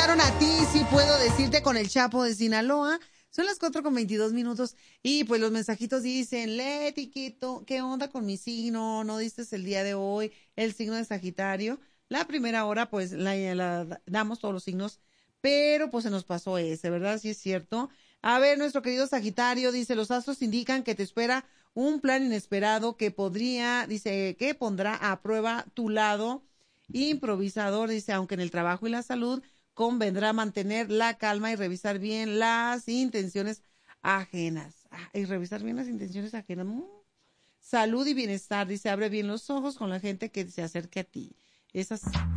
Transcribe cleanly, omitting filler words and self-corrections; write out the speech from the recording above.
escucharon A Ti Sí Puedo Decirte con el Chapo de Sinaloa. Son las 4:22 y pues los mensajitos dicen, Leti, ¿qué onda con mi signo? ¿No diste el día de hoy el signo de Sagitario? La primera hora pues la damos todos los signos, pero pues se nos pasó ese, ¿verdad? Sí es cierto. A ver, nuestro querido Sagitario dice, los astros indican que te espera un plan inesperado que dice, que pondrá a prueba tu lado improvisador, dice, aunque en el trabajo y la salud convendrá mantener la calma y revisar bien las intenciones ajenas. Y revisar bien las intenciones ajenas. Salud y bienestar, dice, abre bien los ojos con la gente que se acerque a ti. Esas